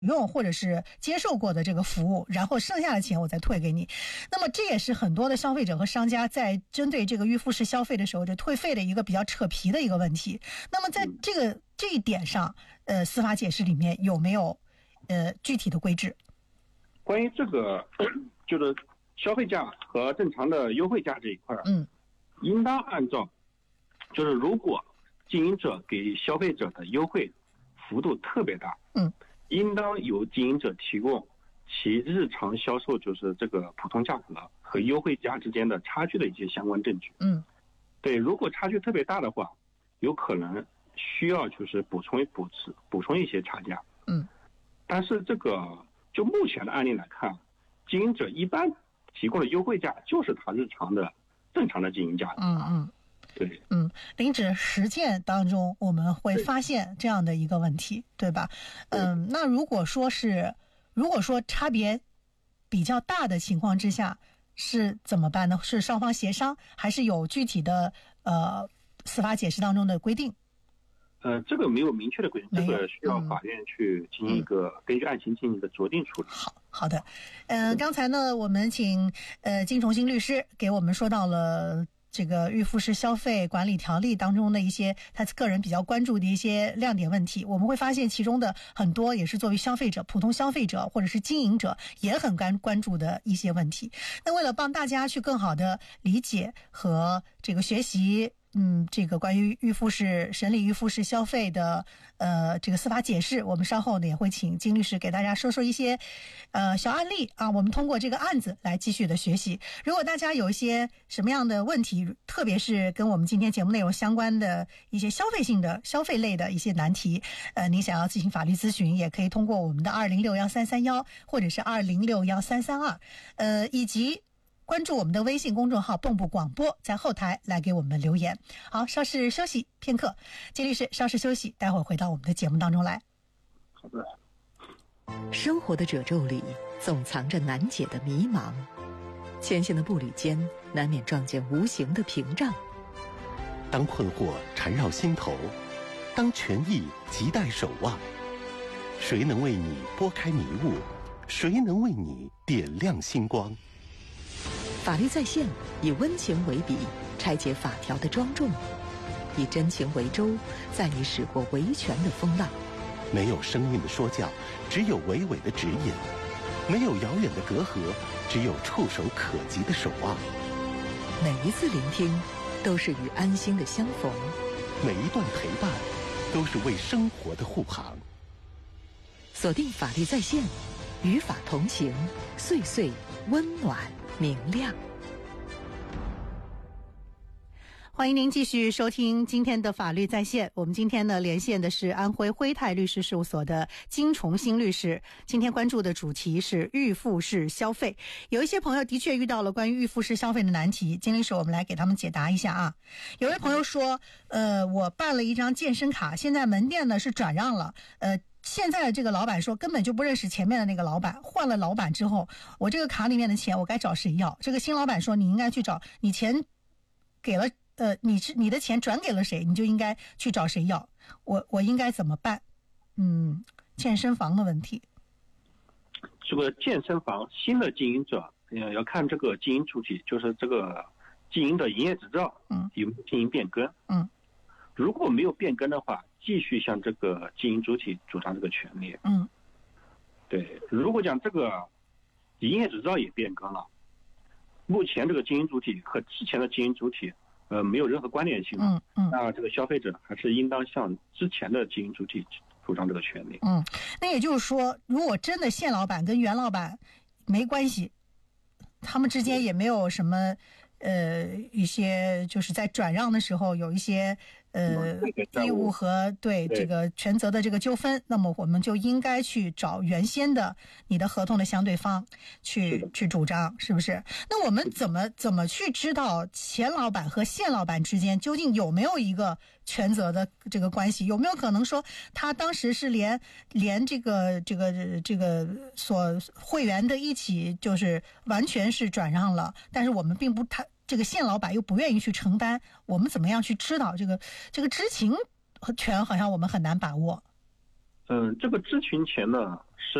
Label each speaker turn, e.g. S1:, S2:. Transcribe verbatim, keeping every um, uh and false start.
S1: 用或者是接受过的这个服务，然后剩下的钱我再退给你。那么这也是很多的消费者和商家在针对这个预付式消费的时候，这退费的一个比较扯皮的一个问题。那么在这个这一点上，呃，司法解释里面有没有呃具体的规制？
S2: 关于这个，就是消费价和正常的优惠价这一块，
S1: 嗯，
S2: 应当按照，就是如果经营者给消费者的优惠幅度特别大，
S1: 嗯，
S2: 应当由经营者提供其日常销售就是这个普通价格和优惠价之间的差距的一些相关证据。
S1: 嗯，
S2: 对，如果差距特别大的话，有可能需要就是补充补充补充一些差价。
S1: 嗯，但
S2: 是这个就目前的案例来看，经营者一般提供的优惠价就是他日常的正常的经营价格。
S1: 嗯嗯。
S2: 对，
S1: 嗯，林指实践当中我们会发现这样的一个问题， 对, 对吧？嗯，那如果说是，如果说差别比较大的情况之下，是怎么办呢？是双方协商，还是有具体的呃司法解释当中的规定？
S2: 呃，这个没有明确的规定，这个需要法院去进行一个、嗯、根据案情进行一个酌定处理。
S1: 好好的，呃，刚才呢，我们请呃金崇新律师给我们说到了这个预付式消费管理条例当中的一些他个人比较关注的一些亮点问题，我们会发现其中的很多也是作为消费者、普通消费者或者是经营者也很关关注的一些问题。那为了帮大家去更好的理解和这个学习嗯，这个关于预付式审理预付式消费的呃这个司法解释，我们稍后呢也会请金律师给大家说说一些呃小案例啊，我们通过这个案子来继续的学习。如果大家有一些什么样的问题，特别是跟我们今天节目内容相关的一些消费性的消费类的一些难题，呃，您想要进行法律咨询，也可以通过我们的二零六幺三三幺或者是二零六幺三三二，呃，以及关注我们的微信公众号蚌埠广播，在后台来给我们留言。好，稍事休息片刻，金律师稍事休息，待会儿回到我们的节目当中来。
S2: 好的。
S3: 生活的褶皱里总藏着难解的迷茫，前行的步履间难免撞见无形的屏障。
S4: 当困惑缠绕心头，当权益亟待守望，谁能为你拨开迷雾？谁能为你点亮星光？
S3: 法律在线，以温情为笔，拆解法条的庄重；以真情为舟，载你驶过维权的风浪。
S4: 没有生硬的说教，只有娓娓的指引；没有遥远的隔阂，只有触手可及的守望。
S3: 每一次聆听，都是与安心的相逢；
S4: 每一段陪伴，都是为生活的护航。
S3: 锁定法律在线，与法同行，岁岁温暖明亮。
S1: 欢迎您继续收听今天的法律在线。我们今天呢连线的是安徽辉泰律师事务所的金崇新律师。今天关注的主题是预付式消费。有一些朋友的确遇到了关于预付式消费的难题，金律师我们来给他们解答一下啊。有位朋友说，呃，我办了一张健身卡，现在门店呢是转让了，呃。现在的这个老板说根本就不认识前面的那个老板，换了老板之后，我这个卡里面的钱我该找谁要？这个新老板说你应该去找，你钱给了呃，你是你的钱转给了谁，你就应该去找谁要。我我应该怎么办？嗯，健身房的问题。
S2: 这个健身房新的经营者，呃，要看这个经营主体，就是这个经营的营业执照，嗯，有没有进行变更？嗯，如果没有变更的话，继续向这个经营主体主张这个权利。嗯，对。如果讲这个营业执照也变更了，目前这个经营主体和之前的经营主体呃没有任何关联性了，嗯嗯，那这个消费者还是应当向之前的经营主体主张这个权利。
S1: 嗯，那也就是说，如果真的现老板跟原老板没关系，他们之间也没有什么呃一些就是在转让的时候有一些呃义务和对这个权责的这个纠纷，那么我们就应该去找原先的你的合同的相对方去去主张，是不是？那我们怎么怎么去知道前老板和现老板之间究竟有没有一个权责的这个关系？有没有可能说他当时是连连这个这个这个所会员的一起就是完全是转让了，但是我们并不他这个现老板又不愿意去承担，我们怎么样去知道这个这个知情权？好像我们很难把握。
S2: 嗯，这个知情权呢，